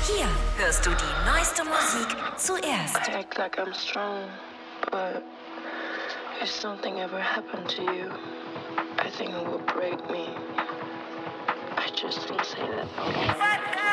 Hier hörst du die neueste Musik zuerst. I act like I'm strong, but if something ever happened to you, I think it will break me. I just don't say that.